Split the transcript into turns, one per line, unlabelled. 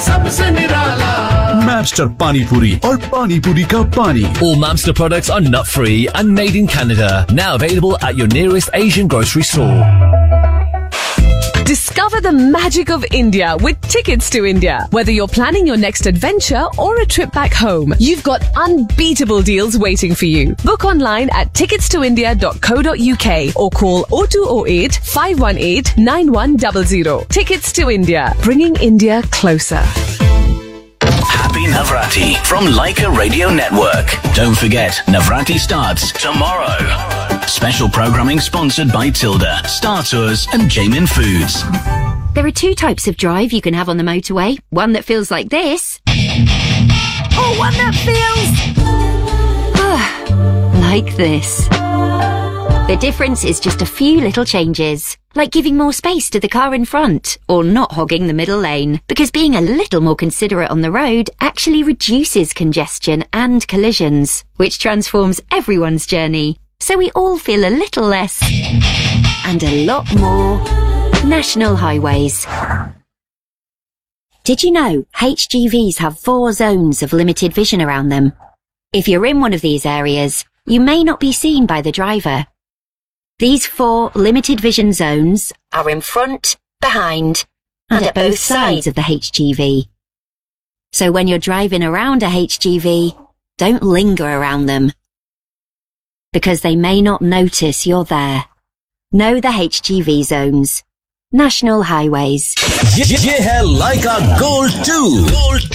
सबसे निराला
Mapster Pani Puri और Pani Puri का पानी.
All Mamster products are nut-free and made in Canada. Now available at your nearest Asian grocery store.
Discover the magic of India with Tickets to India. Whether you're planning your next adventure or a trip back home, you've got unbeatable deals waiting for you. Book online at ticketstoindia.co.uk or call 0208 518 9100. Tickets to India, bringing India closer.
Happy Navrati from Leica Radio Network. Don't forget, Navrati starts tomorrow. Special programming sponsored by Tilda, Star Tours and Jamin Foods.
There are two types of drive you can have on the motorway. One that feels like this. Or one that feels... like this. The difference is just a few little changes, like giving more space to the car in front, or not hogging the middle lane, because being a little more considerate on the road actually reduces congestion and collisions, which transforms everyone's journey, so we all feel a little less, and a lot more, national highways. Did you know HGVs have 4 zones of limited vision around them? If you're in one of these areas, you may not be seen by the driver. These 4 limited vision zones are in front, behind, and at both sides of the HGV. So when you're driving around a HGV, don't linger around them, because they may not notice you're there. Know the HGV zones. National highways.
ये है Leica Gold 2.